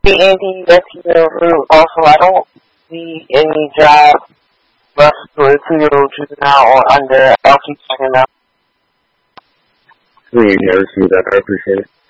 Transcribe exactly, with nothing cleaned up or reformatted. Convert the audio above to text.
Hey, Andy, that's your root. Also, I don't see any job bus for a two-year-old juvenile or under. I'll keep checking out. Sweet, never see that. I appreciate it.